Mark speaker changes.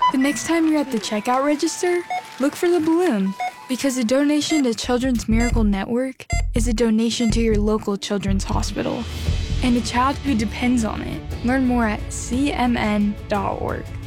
Speaker 1: The next time you're at the checkout register, look for the balloon, because a donation to Children's Miracle Network is a donation to your local children's hospital and a child who depends on it. Learn more at cmn.org.